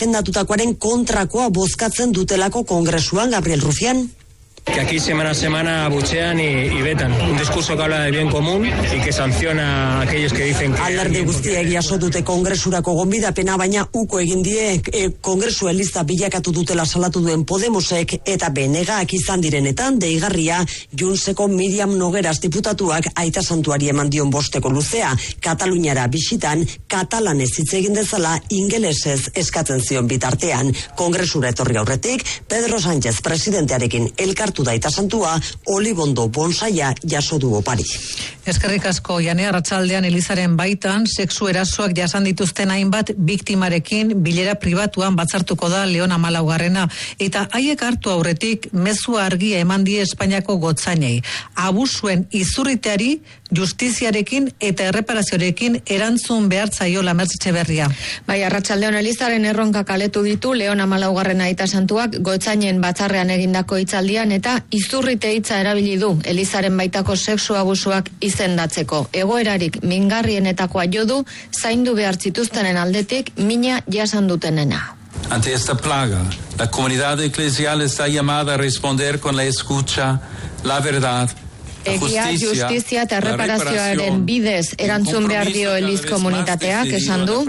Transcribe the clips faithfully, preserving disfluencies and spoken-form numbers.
Endatutakoaren kontrakoa bozkatzen dutelako Kongresuan, Gabriel Rufián. Que aquí semana a semana abuchean y, y vetan. Un discurso que habla de bien común y que sanciona a aquellos que dicen que... Alderdi guztiek jaso dute Kongresurako gonbidapena, baina uko egin die e, Kongresu elizta bilakatu dutela salatu duen Podemosek eta benegaak izan direnetan deigarria Juntseko Miriam Nogueras diputatuak Aita Santuari eman dion bosteko luzea. Kataluniara bisitan katalanez hitz egin dezala ingelesez eskatzen zion bitartean. Kongresura etorri aurretik Pedro Sánchez presidentearekin elkar da Aita Santua, olibondo bonsaia jaso du opari. Eskerrik asko, Jane, arratsaldean Elizaren baitan, sexu erasoak jasan dituzten hainbat biktimarekin bilera pribatuan batzartuko da Leon Hamalaugarrena, eta haiek hartu aurretik mezua argia eman die Espainiako gotzainei. Abusuen izurriteari, justiziarekin eta erreparazioarekin erantzun behar zaiola Mertxe Etxeberria. Bai, arratsaldean Elizaren erronka kaletu ditu Leon Hamalaugarrena Aita Santuak gotzainen batzarrean egindako hitzaldian eta izurrite hitza erabili du Elizaren baitako sexu abusuak izendatzeko. Egoerarik mingarrienetakoa jo du, zaindu behar zituztenen aldetik mina jasan dutenena. Ante esta plaga, la comunidad eclesial está llamada a responder con la escucha, la verdad, Egia, justizia eta erreparazioaren bidez erantzun behar dio Eliz komunitateak, esan du,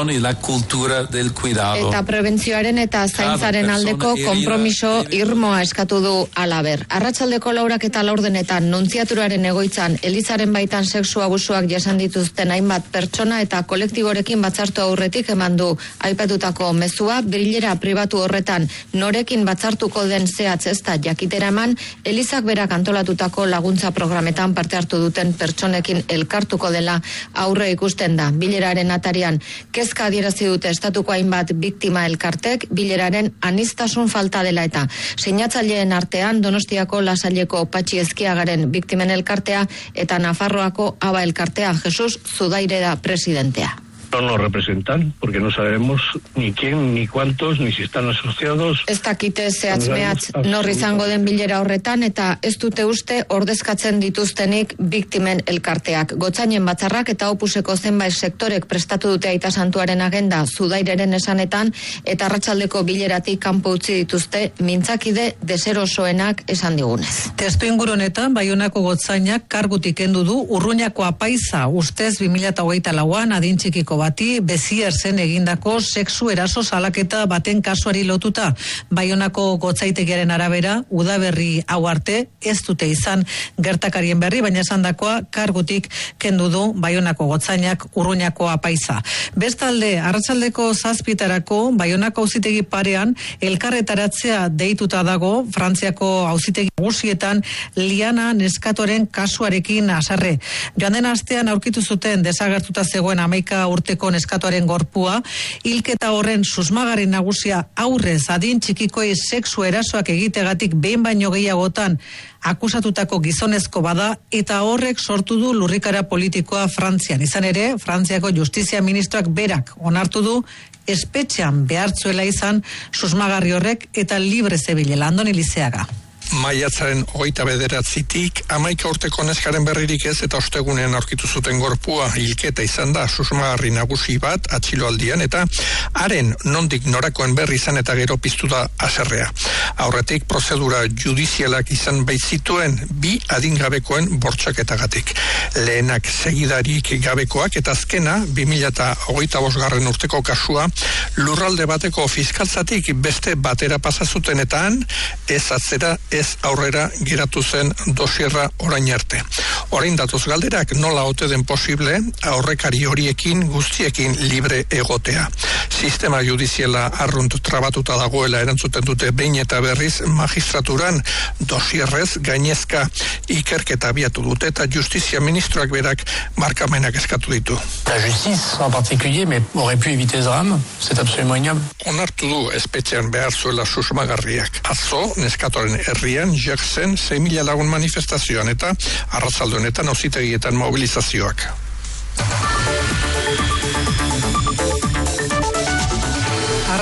eta prebentzioaren eta zaintzaren aldeko konpromiso irmoa eskatu du halaber. Arratsaldeko laurak eta laurdenetan nuntziaturaren egoitzan Elizaren baitan sexu abusuak jasan dituzten hainbat pertsona eta kolektiborekin batzartu aurretik eman du aipatutako mezua. Bilera pribatu horretan norekin batzartuko den zehatz ez da jakitera eman, Elizak berak antolatutako lagun programetan parte hartu duten pertsonekin elkartuko dela aurre ikusten da. Bileraren atarian kezka adierazi dute estatuko hainbat biktima elkartek bileraren aniztasun falta dela eta sinatzaileen artean Donostiako Lasaileko Patxi Ezkiagaren biktimen elkartea eta Nafarroako Aba elkartea. Jesus Zudaire da presidentea. No nos representan, porque no sabemos ni quién, ni cuántos, ni si están asociados. Ez dakite zehatz mehatz nor izango den bilera horretan, eta ez dute uste ordezkatzen dituztenik biktimen elkarteak. Gotzainen batzarrak eta opuseko zenbait sektorek prestatu dute Aita Santuaren agenda Zudaireren esanetan, eta arratsaldeko bileratik kanpo utzi dituzte mintzakide deserosoenak esan digunez. Testu inguru honetan, Baionako Gotzainak kargutik kendu du Urruñako apaiza ustez bi mila hogeita lauan adin txikiko bati Bezierzen egindako sexu eraso salaketa baten kasuari lotuta. Baionako Gotzaitegiaren arabera, udaberri hau arte ez dute izan gertakarien berri, baina esandakoa kargutik kendu du Baionako Gotzainak Urruñako apaiza. Bestalde, arratsaldeko zazpitarako Baionako auzitegi parean elkarretaratzea deituta dago Frantziako auzitegi nagusietan Liana neskatoren kasuarekin haserre. Joan den astean aurkitu zuten desagertuta zegoen hamaika urteko neskatoaren gorpua, hilketa horren susmagarri nagusia aurrez adin txikikoi sexu erasoak egitegatik behin baino gehiagotan akusatutako gizonezko bada, eta horrek sortu du lurrikara politikoa Frantzian. Izan ere, Frantziako Justizia Ministroak berak onartu du espetxean behartzuela izan susmagarri horrek eta libre zebilela. Andoni Lizeaga. Maiatzaren hogeita bederatzitik hamaika urteko neskaren berririk ez eta ostegunean aurkitu zuten gorpua hilketa izan da susmagarri nagusi bat atxiloaldian eta haren nondik norakoen berri izan eta gero piztu da haserrea. Aurretik prozedura judizialak izan baitzituen bi adingabekoen bortxaketagatik. Lehenak segidarik gabekoak eta azkena bi mila hogeita bosgarren urteko kasua lurralde bateko fiskaltzatik beste batera pasazutenetan ez atzera ez aurrera geratu zen dosierra orain arte. Orain datoz galderak nola ote den posible aurrekari horiekin guztiekin libre egotea. Sistema judiziala arrunt trabatuta dagoela erantzuten dute behin eta berriz magistraturan dosierrez gainezka ikerketa abiatu dute eta justizia ministroak berak markamenak eskatu ditu. La justice en particulier, mais aurait pu éviter ce drame, c'est absolument ignoble. Onartu du espetxean behar zuela susmagarriak. Atzo, neskatoren herrian jaksen sei mila lagun manifestazioan eta arratzalde honetan auzitegietan mobilizazioak.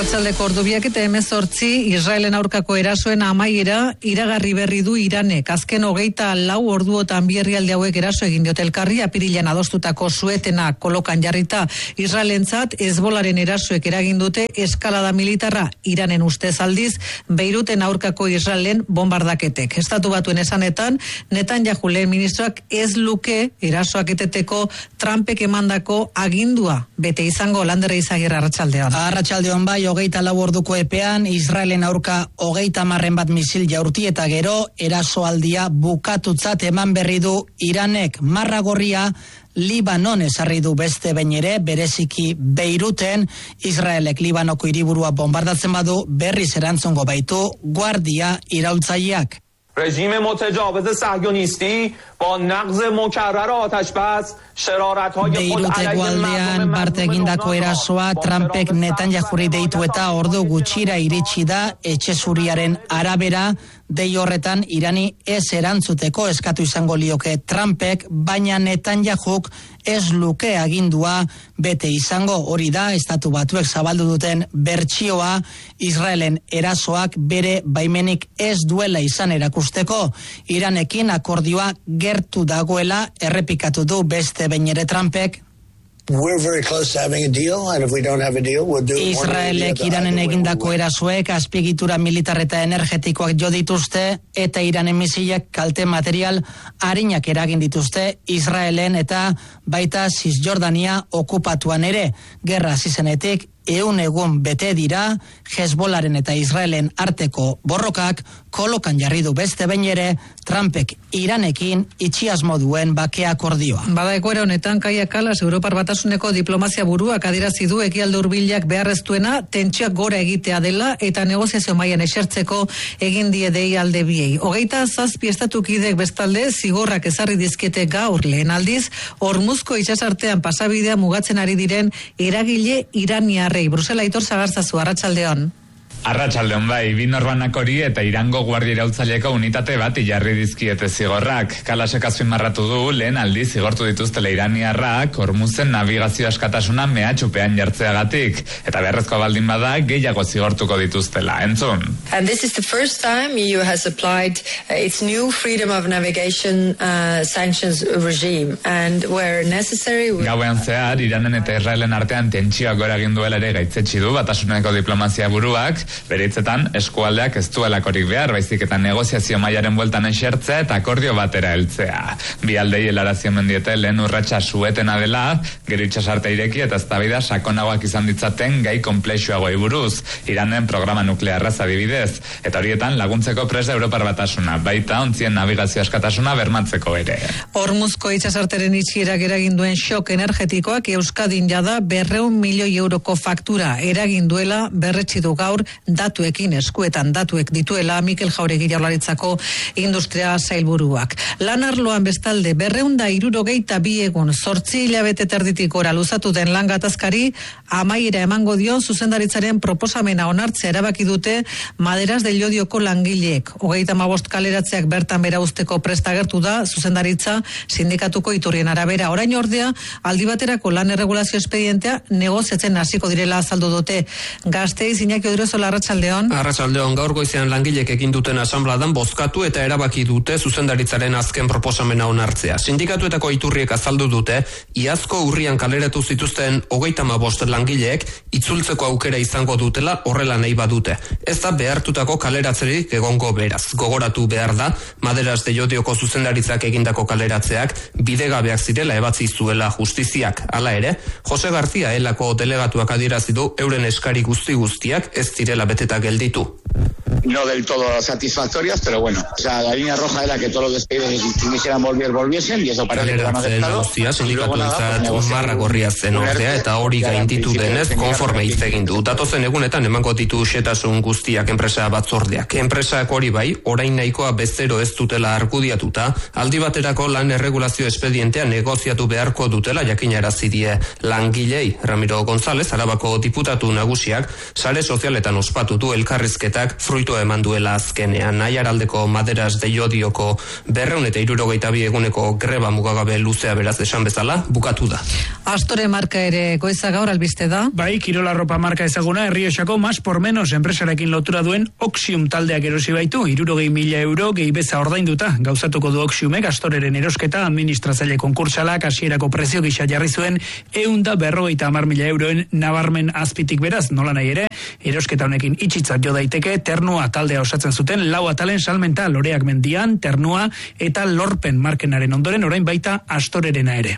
Arratsaldeko ordubiak eta hemezortzi Israelen aurkako erasoen amaiera iragarri berri du Iranek. Azken hogeita lau orduotan bi herrialde hauek eraso egin diote elkarri apirilean adostutako suetena kolokan jarrita. Israelentzat Hezbolaren erasoek eragin dute eskalada militarra. Iranen ustez aldiz Beiruten aurkako Israelen bombardaketek. Estatu Batuen esanetan Netanyahu lehen ministroak ez luke erasoak eteteko Trumpek emandako agindua bete izango. Landere Izagirre, arratsaldeon. Arratsaldeon bai, hogeita lau orduko epean Israelen aurka hogeita marren bat misil jaurti eta gero erasoaldia bukatutzat eman berri du Iranek. Marra gorria Libanon ezarri du beste behin ere, bereziki Beiruten. Israelek Libanoko hiriburua bombardatzen badu berriz erantzungo baitu guardia iraultzaileak. رژیم متجاوز صهیونیستی با نقض مکرر آتش بس شرارت‌های خود علیه مردم bart egindako erasoa Trumpek Netanyahuri deitu eta ordu gutxira iritsi da etxe zuriaren arabera. Dei horretan Irani ez erantzuteko eskatu izango lioke Trumpek, baina Netanyahuk ez luke agindua bete izango. Hori da Estatu Batuek zabaldu duten bertsioa, Israelen erasoak bere baimenik ez duela izan erakusteko. Iranekin akordioa gertu dagoela errepikatu du beste behin ere Trumpek. We're very close to having a deal, and if we don't have a deal, we'll do it. Israelek Iranen egindako erasoek azpiegitura militar eta energetikoak jo dituzte eta Iranen misilek kalte material arinak eragin dituzte Israelen eta baita Cisjordania okupatuan ere. Gerra hasi zenetik ehun egun bete dira, Hezbolaren eta Israelen arteko borrokak kolokan jarri du beste behin ere Trumpek Iranekin itxiasmo duen bake akordioa. Bada egoera honetan Kaia Kallas Europar Batasuneko diplomazia buruak adierazi du ekialde hurbilak beharreztuena tentsioak gora egitea dela eta negoziazio mailan esertzeko egin die dei alde biei. Hogeita zazpi estatukidek bestalde zigorrak ezarri dizkiete gaur lehen aldiz Hormuzko itsasartean pasabidea mugatzen ari diren eragile iraniarrei. Brusela Aitor Sagarzazu, arratsaldeon. Arratsaldeon bai, bi norbanak hori eta Irango guardia iraultzaileeko unitate bat jarri dizkiete zigorrak. Kalasek azpimarratu du lehen aldiz zigortu dituztela iraniarrak Hormuzen navigazio askatasuna mehatxupean jartzeagatik eta beharrezkoa baldin bada gehiago zigortuko dituztela. Entzun. And this is the first time E U has applied uh, its new freedom of navigation uh, sanctions regime and where necessary. Gauean zehar Iranen eta Israelen artean tentsioak gora egin duela ere gaitzetsi du Batasuneko diplomazia buruak. Bere hitzetan, eskualdeak ez duelakorik behar, baizik eta negoziazio mailaren bueltan esertzea eta akordio batera heltzea. Bi aldei helarazio mendiete lehen urratsa suetena dela, gero itsasarte ireki eta eztabaida sakonagoak izan ditzaten gai konplexuagoei buruz, Iranen programa nuklearraz adibidez, eta horietan laguntzeko prest Europar Batasuna, baita ontzien navigazio askatasuna bermatzeko ere. Hormuzko itsasarteren itxierak eragin duen xok energetikoak Euskadin jada berrehun milioi euroko faktura eragin duela berretsi du gaur datuekin eskuetan datuek dituela Mikel Jauregi Jaurlaritzako industria sailburuak. Lan arloan bestalde berrehun eta hirurogeita bi egun zortzi hilabete terditik gora luzatu den lan gatazkari amaiera emango dio zuzendaritzaren proposamena onartzea erabaki dute Maderas del Llodioko langileek. Hogeita hamabost kaleratzeak bertan bera uzteko prest agertu da zuzendaritza sindikatuko iturrien arabera. Orain ordea aldi baterako lan erregulazio espedientea negoziatzen hasiko direla azaldu dute. Gasteiz Iñaki Odriozola, arratsaldeon. Arratsaldeon, gaur goizean langilek egin duten asanbladan bozkatu eta erabaki dute zuzendaritzaren azken proposamena onartzea. Sindikatuetako iturriek azaldu dute, iazko urrian kaleratu zituzten hogeita hamabost langileek itzultzeko aukera izango dutela horrela nahi badute. Ez da behartutako kaleratzerik egongo beraz. Gogoratu behar da, Maderas de Llodioko zuzendaritzak egindako kaleratzeak bidegabeak zirela ebatzi zuela justiziak. Hala ere, Jose García elako delegatuak adierazi du euren eskari guzti guztiak ez direla beteta gelditu. No del todo satisfactorias, pero bueno, o sea, la línea roja era que todos los despedidos que quisieran volver volviesen y eso parece que lo han aceptado. Sindikatuentzat marra gorria zen ordea eta hori gainditu denez konforme hitz egin du. Datozen egunetan emango ditu xetasun guztiak enpresa batzordeak. Enpresak hori bai, orain nahikoa bezero ez dutela argudiatuta, aldi baterako lan erregulazio espedientea negoziatu beharko dutela jakinarazi die langilei. Ramiro González, Arabako diputatu nagusiak, sare sozialetan ospatu du elkarrizketak fruitu bueltoa eman duela azkenean. Aiaraldeko Maderas de Llodioko berreun eta hirurogeita bi eguneko greba mugagabe luzea beraz esan bezala, bukatu da. Astore marka ere goiza gaur albiste da. Bai, Kirola Ropa marka ezaguna Errioxako mas por menos enpresarekin lotura duen Oxium taldeak erosi baitu, hirurogei mila euro gehi beza ordainduta. Gauzatuko du Oxiumek Astoreren erosketa administratzaile konkurtsalak hasierako prezio gisa jarri zuen ehun eta berrogeita hamar mila euroen nabarmen azpitik beraz, nola nahi ere, erosketa honekin itxitzat jo daiteke Ternua taldea osatzen zuten lau atalen salmenta Loreak Mendian, Ternua eta Lorpen markenaren ondoren orain baita Astorerena ere.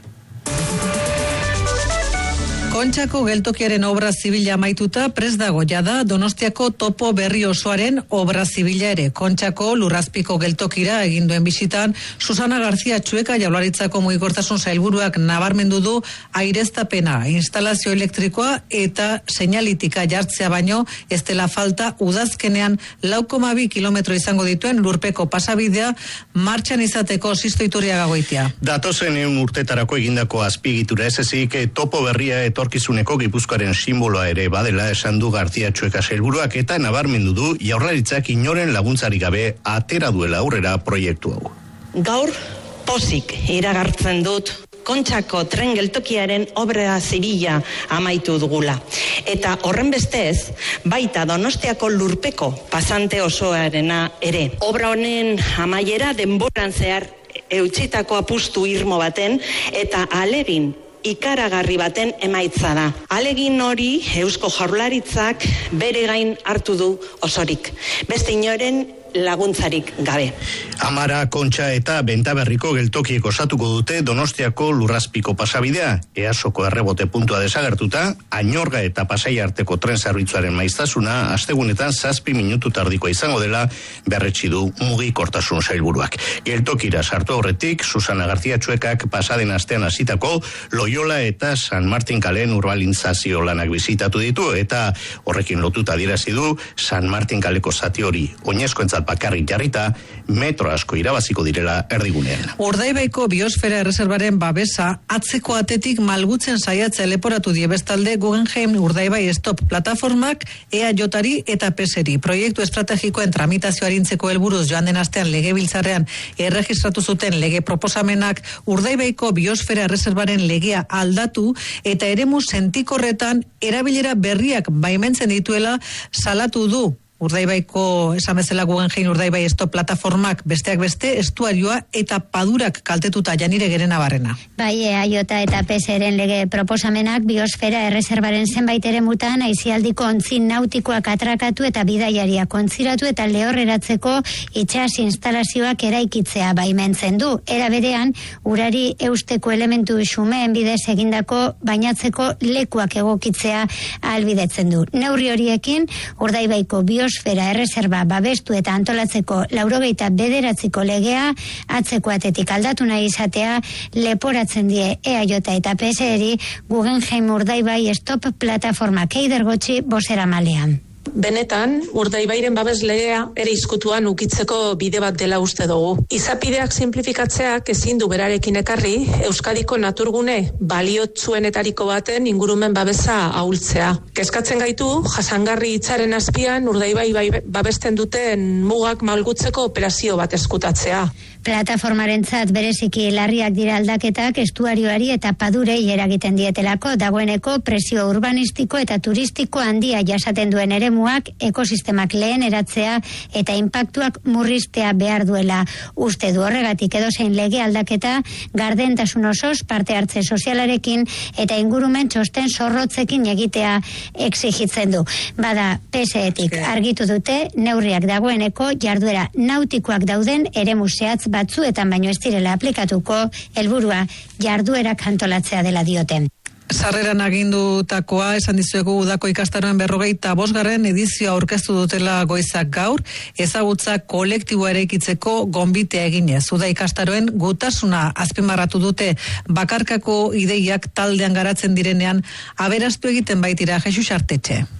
Kontxako geltokiaren obra zibila amaituta prest dago jada Donostiako topo berri osoaren obra zibila ere. Kontxako lurrazpiko geltokira egin duen bisitan Susana García Txueka Jaurlaritzako mugikortasun sailburuak nabarmendu du aireztapena, instalazio elektrikoa eta seinalitika jartzea baino ez dela falta udazkenean lau koma bi kilometro izango dituen lurpeko pasabidea martxan izateko Sisto Iturriaga Goitia. Datozen ehun urtetarako egindako azpiegitura ez ezik topo berria etor Etorkizuneko Gipuzkoaren simboloa ere badela esan du García Txueka sailburuak eta nabarmendu du Jaurlaritzak inoren laguntzarik gabe atera duela aurrera proiektu hau. Gaur pozik iragartzen dut Kontxako tren geltokiaren obra zibila amaitu dugula. Eta horren bestez, baita Donostiako lurpeko pasante osoarena ere. Obra honen amaiera denboran zehar eutsitako apustu irmo baten eta alegin ikaragarri baten emaitza da. Alegin hori Eusko Jaurlaritzak bere gain hartu du osorik. Beste inoren laguntzarik gabe. Amara, Kontxa eta Bentaberriko geltokiek osatuko dute Donostiako lurrazpiko pasabidea. Easoko errebote puntua desagertuta, Añorga eta Pasai arteko tren zerbitzuaren maiztasuna astegunetan zazpi minutu tardikoa izango dela berretsi du mugikortasun sailburuak. Geltokira sartu aurretik, Susana García Txuekak pasaden astean hasitako Loyola eta San Martin kalen urbalintzazio lanak bizitatu ditu eta horrekin lotuta adierazi du San Martin kaleko zati hori oinezkoentzat bakarrik jarrita, metro asko irabaziko direla erdigunean. Urdaibaiko biosfera erreserbaren babesa atzeko atetik malgutzen saiatzea leporatu die bestalde Guggenheim Urdaibai Stop plataformak E A Jari eta P S eri. Proiektu estrategikoen tramitazio arintzeko helburuz joan den astean legebiltzarrean erregistratu zuten lege proposamenak Urdaibaiko biosfera erreserbaren legea aldatu eta eremu sentikorretan erabilera berriak baimentzen dituela salatu du. Urdaibaiko, esan bezala Guggenheim Urdaibai Stop plataformak besteak beste estuarioa eta padurak kaltetuta Janire Gerena barrena. Bai, E A J eta P S eren lege proposamenak biosfera erreserbaren zenbait eremutan aisialdiko ontzin nautikoak atrakatu eta bidaiariak ontziratu eta lehorreratzeko itsas instalazioak eraikitzea baimentzen du. Era berean, urari eusteko elementu xumeen bidez egindako bainatzeko lekuak egokitzea ahalbidetzen du. Neurri horiekin, Urdaibaiko biosfera biosfera erreserba babestu eta antolatzeko laurogeita bederatziko legea atzeko atetik aldatu nahi izatea leporatzen die E A J eta P S eri Guggenheim Urdaibai Stop plataforma Keider Gotxi bozeramalean. Benetan, Urdaibairen babes legea ere izkutuan ukitzeko bide bat dela uste dugu. Izapideak simplifikatzeak ezin du berarekin ekarri Euskadiko naturgune baliotsuenetariko baten ingurumen babesa ahultzea. Kezkatzen gaitu, jasangarri hitzaren azpian Urdaibai babesten duten mugak malgutzeko operazio bat eskutatzea. Plataformarentzat bereziki larriak dira aldaketak estuarioari eta padurei eragiten dietelako dagoeneko presio urbanistiko eta turistiko handia jasaten duen eremuak ekosistemak lehen eratzea eta inpaktuak murriztea behar duela. Uste du horregatik edozein lege aldaketa gardentasun osoz parte hartze sozialarekin eta ingurumen txosten zorrotzekin egitea exigitzen du. Bada P S etik argitu dute neurriak dagoeneko jarduera nautikoak dauden eremu zehatz batzuetan baino ez direla aplikatuko, helburua jarduerak antolatzea dela dioten. Sarreran agindutakoa esan dizuegu udako ikastaroen berrogeita bosgarren edizioa aurkeztu dutela goizak gaur, ezagutza kolektiboa eraikitzeko gonbitea eginez. Uda ikastaroen gutasuna azpimarratu dute bakarkako ideiak taldean garatzen direnean aberastu egiten baitira Jesus Artetxe.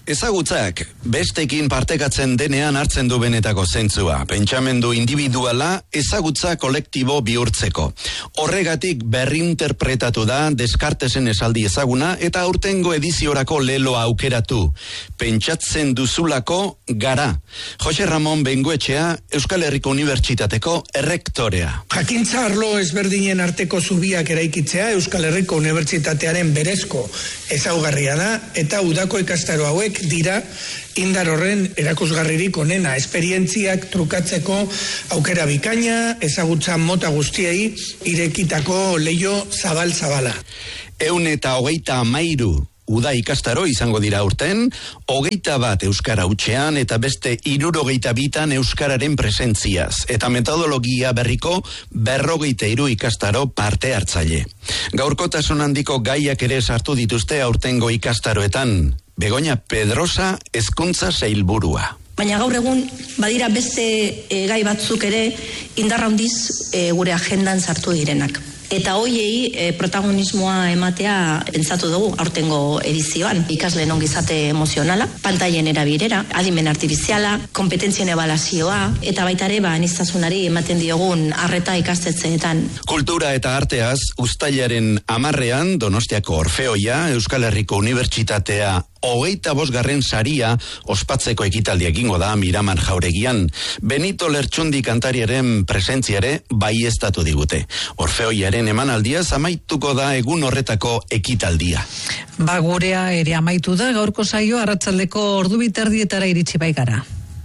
Ezagutzak, bestekin partekatzen denean hartzen du benetako zentzua. Pentsamendu individuala ezagutza kolektibo bihurtzeko. Horregatik berrinterpretatu da Descartesen esaldi ezaguna eta aurtengo ediziorako leloa aukeratu. Pentsatzen duzulako gara. Jose Ramon Bengoetxea, Euskal Herriko Unibertsitateko errektorea. Jakintza arlo ezberdinen arteko zubiak eraikitzea Euskal Herriko Unibertsitatearen berezko ezaugarria da eta udako ikastaro hauek dira indar horren erakusgarririk onena, esperientziak trukatzeko aukera bikaina, ezagutza mota guztiei irekitako leio zabal-zabala. Eun eta hogeita amairu uda ikastaro izango dira urten, hogeita bat euskara hutsean eta beste hirurogeita bitan euskararen presentziaz, eta metodologia berriko berrogeita hiru ikastaro parte hartzaile. Gaurkotasun handiko gaiak ere sartu dituzte aurtengo ikastaroetan. Begoña Pedrosa, hezkuntza sailburua. Baina gaur egun badira beste e, gai batzuk ere indarra handiz e, gure agendan sartu direnak. Eta hoiei e, protagonismoa ematea pentsatu dugu aurtengo edizioan. Ikasleen ongizate emozionala, pantailen erabilera, adimen artifiziala, kompetentzien ebaluazioa eta baita ere ba aniztasunari ematen diogun arreta ikastetxeetan. Kultura eta arteaz uztailaren hamarrean Donostiako Orfeoia, Euskal Herriko Unibertsitatea hogeita bosgarren saria ospatzeko ekitaldia egingo da Miraman Jauregian. Benito Lertxundi kantariaren presentziare baieztatu digute. Orfeoiaren emanaldiaz amaituko da egun horretako ekitaldia. Ba gurea ere amaitu da, gaurko saio arratsaldeko ordu biterdietara iritsi baikara.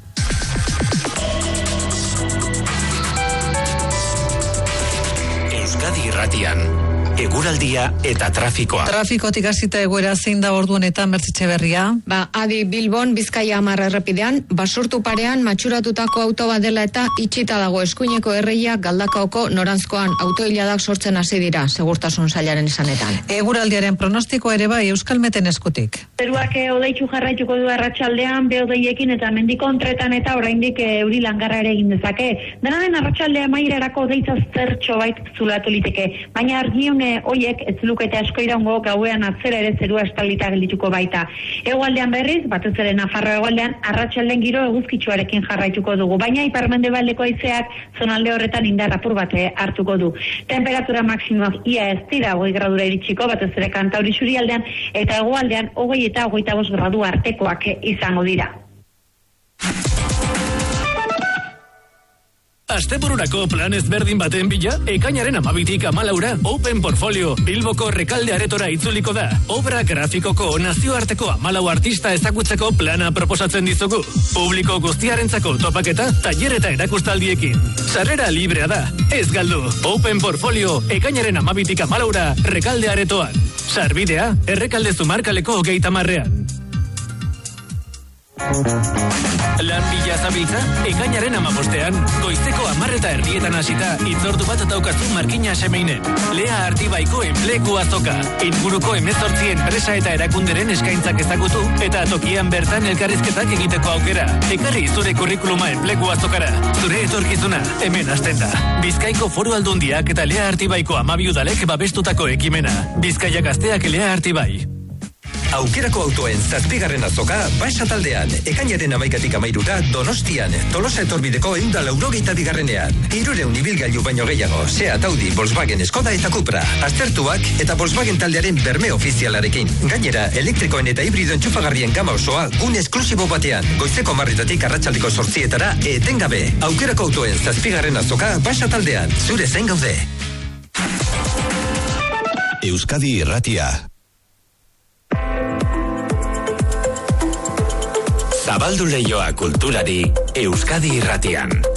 Euskadi Irratian eguraldia eta trafikoa. Trafikotik hasita egoera zein da ordu honetan Mertzitxe Berria? Ba, adi Bilbon, Bizkaia hamar errepidean, basurtu parean matxuratutako auto bat dela eta itxita dago eskuineko erreia Galdakaoko noranzkoan autoiladak sortzen hasi dira, segurtasun sailaren esanetan. Eguraldiaren pronostikoa ere bai Euskalmeten eskutik. Zeruak hodeitsu jarraituko du arratsaldean, behodeiekin eta mendiko ontretan eta oraindik euri langarra ere egin dezake. Dena den arratsaldea mairarako deitza zertxo bait zulatu liteke, baina argion hoiek ez lukete asko iraungo gauean atzera ere zerua estalita geldituko baita. Hegoaldean berriz, batez ere Nafarroa hegoaldean arratsalden giro eguzkitsuarekin jarraituko dugu, baina ipar-mendebaldeko haizeak zonalde horretan indar apur bat hartuko du. Temperatura maximoak ia ez dira hogei gradura iritsiko, batez ere Kantauri isurialdean eta hegoaldean hogei eta hogeita bost gradu artekoak izango dira. Astebururako plan ezberdin baten bila, ekainaren amabitik amalaura, Open Portfolio Bilboko Rekalde aretora itzuliko da. Obra grafikoko nazioarteko amalau artista ezagutzeko plana proposatzen dizugu. Publiko guztiarentzako topaketa, tailer eta erakustaldiekin. Sarrera librea da, ez galdu. Open Portfolio ekainaren amabitik amalaura, Rekalde aretoan. Sarbidea, Errekalde Zumarkaleko hogeita marrean. Lan bila zabiltza, ekainaren amabostean, goizeko amarreta erdietan hasita, itzordu bat daukazu Markina Semeinen. Lea Artibaiko enplegu azoka. Inguruko emezortzi enpresa eta erakunderen eskaintzak ezagutu, eta tokian bertan elkarrizketak egiteko aukera. Ekarri zure kurrikuluma enplegu azokara. Zure etorkizuna, hemen hasten da. Bizkaiko Foru Aldundiak eta Lea Artibaiko amabiudalek babestutako ekimena. Bizkaia Gazteak Lea Artibai. Aukerako autoen zazpigarren azoka Baixa taldean, ekainaren amaikatik amairura Donostian, Tolosa etorbideko eunda laurogeita bigarrenean. Hirureun ibilgailu baino gehiago, Seat, Audi, Volkswagen, Skoda eta Cupra. Aztertuak eta Volkswagen taldearen berme ofizialarekin. Gainera, elektrikoen eta hibrido entxufagarrien gama osoa gun esklusibo batean. Goizeko marretatik arratsaldeko zortzietara etengabe. Aukerako autoen zazpigarren azoka Baixa taldean. Zure zen gaude. Euskadi Irratia. Zabaldu leioa kulturari Euskadi Irratian.